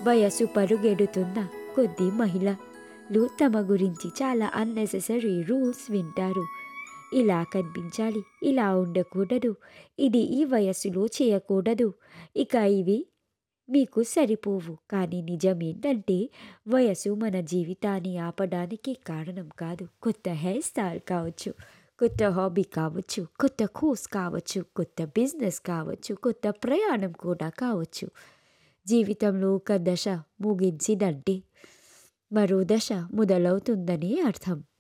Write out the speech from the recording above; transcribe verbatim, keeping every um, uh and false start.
వయసు పరుగెడుతున్న కొద్ది మహిళలు తమ గురించి చాలా అన్నెసెసరీ రూల్స్ వింటారు. ఇలా కనిపించాలి, ఇలా ఉండకూడదు, ఇది ఈ వయస్సులో చేయకూడదు, ఇక ఇవి మీకు సరిపోవు. కానీ నిజం ఏంటంటే వయసు మన జీవితాన్ని ఆపడానికి కారణం కాదు. కొత్త హెయిర్ స్టైల్ కావచ్చు, కొత్త హాబీ కావచ్చు, కొత్త కోర్స్ కావచ్చు, కొత్త బిజినెస్ కావచ్చు, కొత్త ప్రయాణం కూడా కావచ్చు. జీవితంలో ఒక దశ ముగించిందంటే మరో దశ మొదలవుతుందని అర్థం.